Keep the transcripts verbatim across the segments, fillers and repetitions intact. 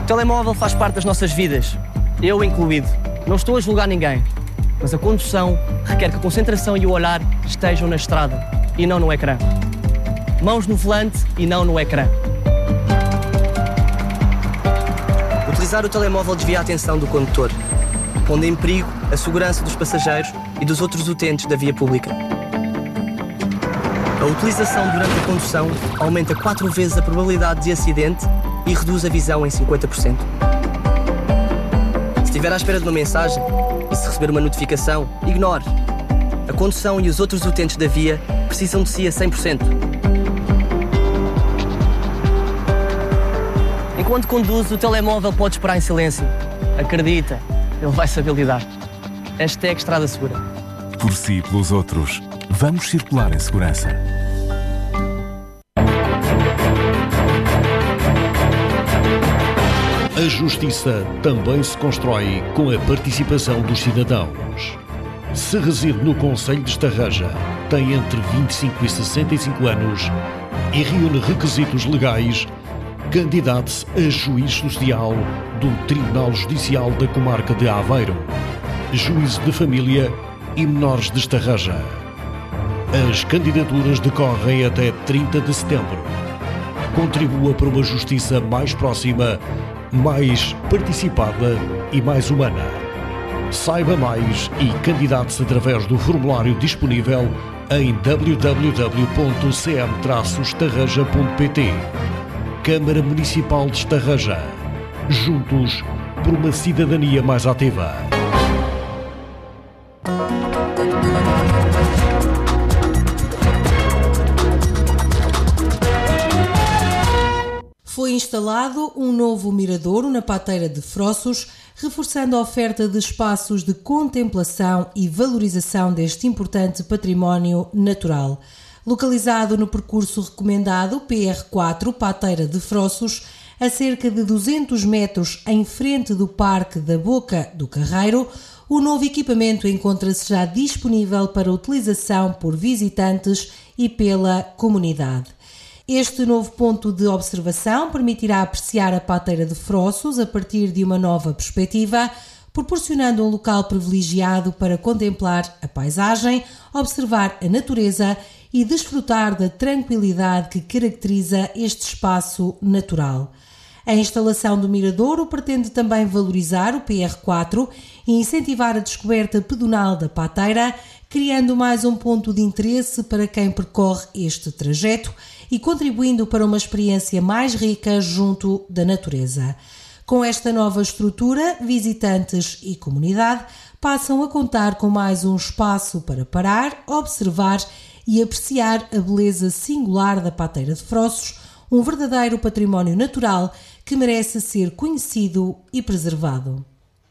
telemóvel faz parte das nossas vidas, eu incluído. Não estou a julgar ninguém, mas a condução requer que a concentração e o olhar estejam na estrada e não no ecrã. Mãos no volante e não no ecrã. Utilizar o telemóvel desvia a atenção do condutor, pondo em perigo a segurança dos passageiros e dos outros utentes da via pública. A utilização durante a condução aumenta quatro vezes a probabilidade de acidente e reduz a visão em cinquenta por cento. Se estiver à espera de uma mensagem e se receber uma notificação, ignore. A condução e os outros utentes da via precisam de si a cem por cento. Enquanto conduz, o telemóvel pode esperar em silêncio. Acredita, ele vai saber lidar. Hashtag Estrada Segura. Por si e pelos outros, vamos circular em segurança. A justiça também se constrói com a participação dos cidadãos. Se reside no concelho de Estarreja, tem entre vinte e cinco e sessenta e cinco anos e reúne requisitos legais, candidate-se a juiz social do Tribunal Judicial da Comarca de Aveiro, juízo de família e menores de Estarreja. As candidaturas decorrem até trinta de setembro. Contribua para uma justiça mais próxima, mais participada e mais humana. Saiba mais e candidate-se através do formulário disponível em w w w ponto c m traço estarreja ponto p t. Câmara Municipal de Estarreja. Juntos por uma cidadania mais ativa. Foi instalado um novo miradouro na Pateira de Frossos, reforçando a oferta de espaços de contemplação e valorização deste importante património natural. Localizado no percurso recomendado P R quatro Pateira de Frossos, a cerca de duzentos metros em frente do Parque da Boca do Carreiro, o novo equipamento encontra-se já disponível para utilização por visitantes e pela comunidade. Este novo ponto de observação permitirá apreciar a Pateira de Frossos a partir de uma nova perspectiva, proporcionando um local privilegiado para contemplar a paisagem, observar a natureza e desfrutar da tranquilidade que caracteriza este espaço natural. A instalação do miradouro pretende também valorizar o P R quatro e incentivar a descoberta pedonal da Pateira, criando mais um ponto de interesse para quem percorre este trajeto e contribuindo para uma experiência mais rica junto da natureza. Com esta nova estrutura, visitantes e comunidade passam a contar com mais um espaço para parar, observar e apreciar a beleza singular da Pateira de Frossos, um verdadeiro património natural que merece ser conhecido e preservado.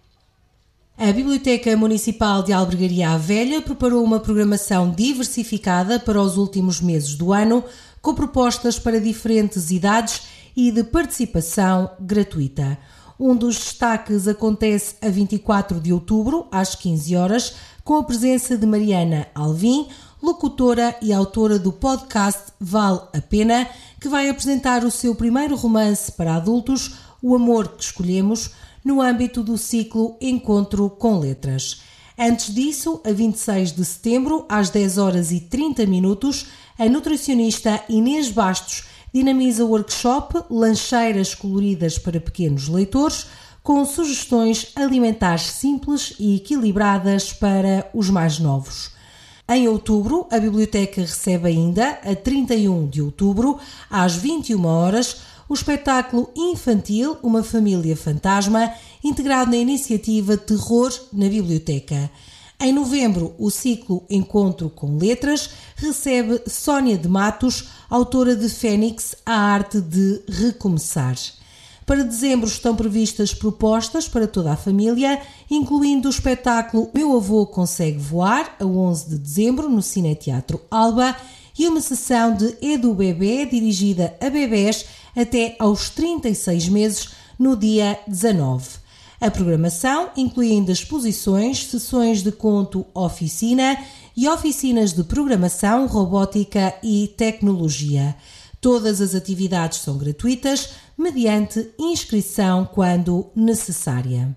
A Biblioteca Municipal de Albergaria à Velha preparou uma programação diversificada para os últimos meses do ano, com propostas para diferentes idades e de participação gratuita. Um dos destaques acontece a vinte e quatro de outubro, às quinze horas, com a presença de Mariana Alvim, locutora e autora do podcast Vale a Pena, que vai apresentar o seu primeiro romance para adultos, O Amor que Escolhemos, no âmbito do ciclo Encontro com Letras. Antes disso, a vinte e seis de setembro, às dez horas e trinta minutos, a nutricionista Inês Bastos dinamiza o workshop Lancheiras Coloridas para Pequenos Leitores, com sugestões alimentares simples e equilibradas para os mais novos. Em outubro, a biblioteca recebe ainda, a trinta e um de outubro, às vinte e uma horas, o espetáculo infantil Uma Família Fantasma, integrado na iniciativa Terror na Biblioteca. Em novembro, o ciclo Encontro com Letras recebe Sónia de Matos, autora de Fênix, a arte de recomeçar. Para dezembro estão previstas propostas para toda a família, incluindo o espetáculo Meu Avô Consegue Voar, a onze de dezembro, no Cineteatro Alba, e uma sessão de Edu Bebê, dirigida a bebés até aos trinta e seis meses, no dia dezanove. A programação inclui ainda exposições, sessões de conto oficina e oficinas de programação, robótica e tecnologia. Todas as atividades são gratuitas, mediante inscrição quando necessária.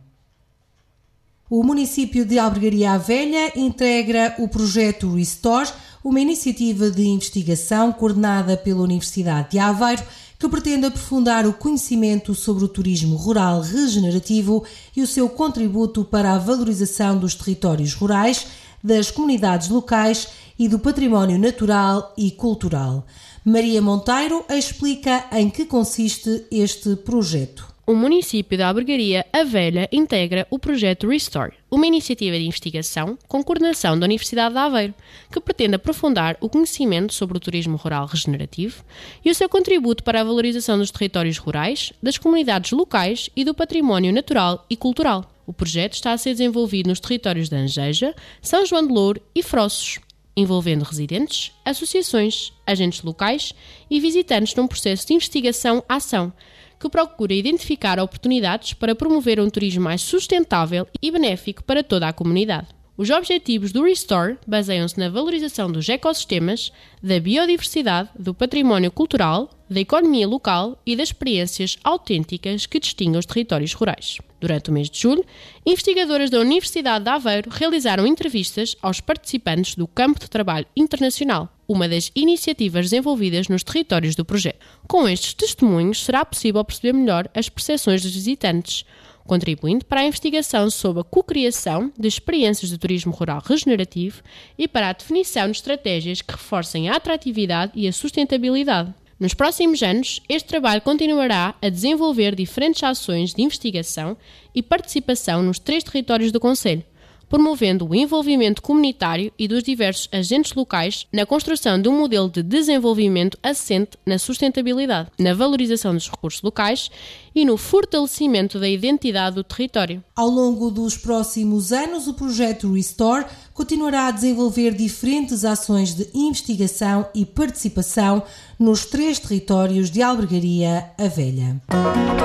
O município de Albergaria à Velha integra o projeto Restore, uma iniciativa de investigação coordenada pela Universidade de Aveiro que pretende aprofundar o conhecimento sobre o turismo rural regenerativo e o seu contributo para a valorização dos territórios rurais, das comunidades locais e do património natural e cultural. Maria Monteiro explica em que consiste este projeto. O município de Albergaria à Velha integra o projeto Restore, uma iniciativa de investigação com coordenação da Universidade de Aveiro, que pretende aprofundar o conhecimento sobre o turismo rural regenerativo e o seu contributo para a valorização dos territórios rurais, das comunidades locais e do património natural e cultural. O projeto está a ser desenvolvido nos territórios de Angeja, São João de Louro e Frossos, envolvendo residentes, associações, agentes locais e visitantes num processo de investigação-ação, que procura identificar oportunidades para promover um turismo mais sustentável e benéfico para toda a comunidade. Os objetivos do Restore baseiam-se na valorização dos ecossistemas, da biodiversidade, do património cultural, da economia local e das experiências autênticas que distinguem os territórios rurais. Durante o mês de julho, investigadoras da Universidade de Aveiro realizaram entrevistas aos participantes do Campo de Trabalho Internacional, uma das iniciativas desenvolvidas nos territórios do projeto. Com estes testemunhos, será possível perceber melhor as percepções dos visitantes, contribuindo para a investigação sobre a cocriação de experiências de turismo rural regenerativo e para a definição de estratégias que reforcem a atratividade e a sustentabilidade. Nos próximos anos, este trabalho continuará a desenvolver diferentes ações de investigação e participação nos três territórios do concelho, promovendo o envolvimento comunitário e dos diversos agentes locais na construção de um modelo de desenvolvimento assente na sustentabilidade, na valorização dos recursos locais e no fortalecimento da identidade do território. Ao longo dos próximos anos, o projeto Restore continuará a desenvolver diferentes ações de investigação e participação nos três territórios de Albergaria à Velha.